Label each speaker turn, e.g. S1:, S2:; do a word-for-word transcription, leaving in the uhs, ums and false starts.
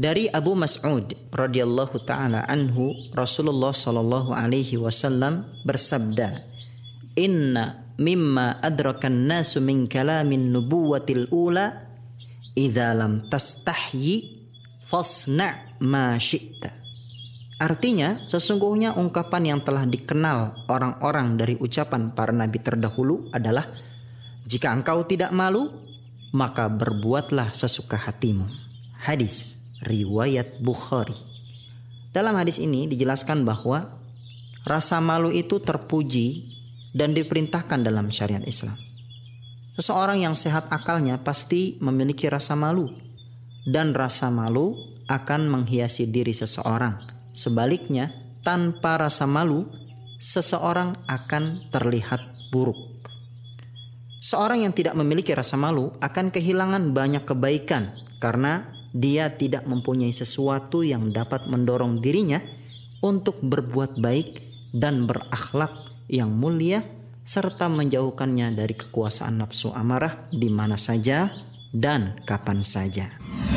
S1: Dari Abu Mas'ud radhiyallahu taala anhu, Rasulullah sallallahu alaihi wasallam bersabda, "Inna mimma adrakan nasu min kalamin nubuwatil ula, idza lam tastahyi fasna' ma syi'ta." Artinya, sesungguhnya ungkapan yang telah dikenal orang-orang dari ucapan para nabi terdahulu adalah, jika engkau tidak malu, maka berbuatlah sesuka hatimu. Hadis riwayat Bukhari. Dalam hadis ini dijelaskan bahwa rasa malu itu terpuji dan diperintahkan dalam syariat Islam. Seseorang yang sehat akalnya pasti memiliki rasa malu, dan rasa malu akan menghiasi diri seseorang. Sebaliknya, tanpa rasa malu, seseorang akan terlihat buruk. Seorang yang tidak memiliki rasa malu akan kehilangan banyak kebaikan karena dia tidak mempunyai sesuatu yang dapat mendorong dirinya untuk berbuat baik dan berakhlak yang mulia, serta menjauhkannya dari kekuasaan nafsu amarah di mana saja dan kapan saja.